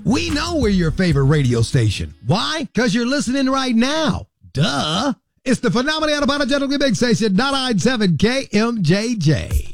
We know we're your favorite radio station. Why? Because you're listening right now. Duh. It's the phenomenal, unapologetically big station, 997 KMJJ.